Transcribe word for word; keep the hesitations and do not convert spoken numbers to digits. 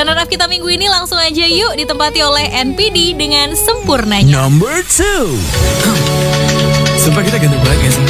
Runner up kita minggu ini langsung aja yuk ditempati oleh N P D dengan Sempurnanya. Number two. Sumpah kita ganteng banget gak sih?